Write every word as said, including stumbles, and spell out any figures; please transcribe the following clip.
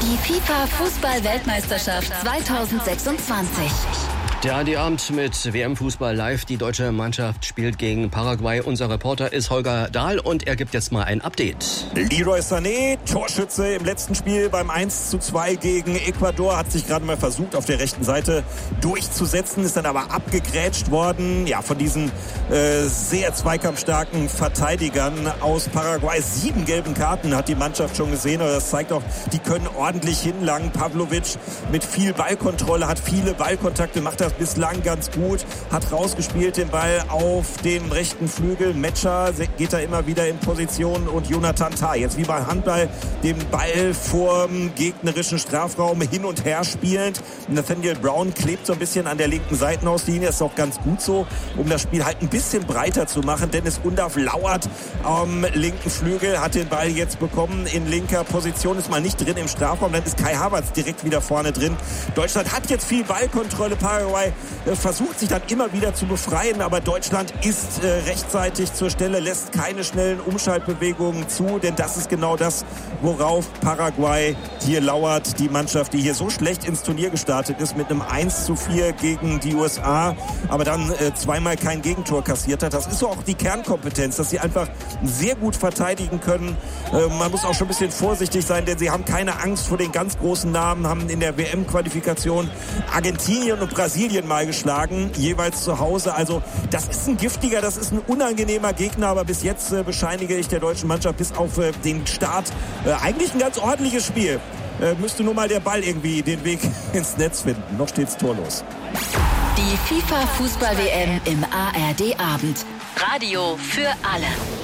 Die FIFA-Fußball-Weltmeisterschaft zweitausendsechsundzwanzig. Der A R D-Abend mit W M-Fußball live. Die deutsche Mannschaft spielt gegen Paraguay. Unser Reporter ist Holger Dahl und er gibt jetzt mal ein Update. Leroy Sané, Torschütze im letzten Spiel beim eins zu zwei gegen Ecuador, hat sich gerade mal versucht, auf der rechten Seite durchzusetzen, ist dann aber abgegrätscht worden, ja, von diesen äh, sehr zweikampfstarken Verteidigern aus Paraguay. Sieben gelben Karten hat die Mannschaft schon gesehen, aber das zeigt auch, die können ordentlich hinlangen. Pavlovic mit viel Ballkontrolle, hat viele Ballkontakte, macht das bislang ganz gut, hat rausgespielt den Ball auf den rechten Flügel. Metscher geht da immer wieder in Position und Jonathan Tah, jetzt wie beim Handball, den Ball vorm gegnerischen Strafraum hin und her spielend. Nathaniel Brown klebt so ein bisschen an der linken Seitenauslinie, ist auch ganz gut so, um das Spiel halt ein bisschen breiter zu machen. Dennis Undav lauert am linken Flügel, hat den Ball jetzt bekommen in linker Position, ist mal nicht drin im Strafraum, dann ist Kai Havertz direkt wieder vorne drin. Deutschland hat jetzt viel Ballkontrolle, Paraguay versucht sich dann immer wieder zu befreien, aber Deutschland ist äh, rechtzeitig zur Stelle, lässt keine schnellen Umschaltbewegungen zu, denn das ist genau das, worauf Paraguay hier lauert. Die Mannschaft, die hier so schlecht ins Turnier gestartet ist, mit einem eins zu vier gegen die U S A, aber dann äh, zweimal kein Gegentor kassiert hat. Das ist so auch die Kernkompetenz, dass sie einfach sehr gut verteidigen können. Äh, man muss auch schon ein bisschen vorsichtig sein, denn sie haben keine Angst vor den ganz großen Namen, haben in der W M-Qualifikation Argentinien und Brasilien mal geschlagen, jeweils zu Hause. Also das ist ein giftiger, das ist ein unangenehmer Gegner, aber bis jetzt äh, bescheinige ich der deutschen Mannschaft bis auf äh, den Start äh, eigentlich ein ganz ordentliches Spiel. Äh, müsste nur mal der Ball irgendwie den Weg ins Netz finden. Noch steht's torlos. Die FIFA-Fußball-W M im A R D-Abend. Radio für alle.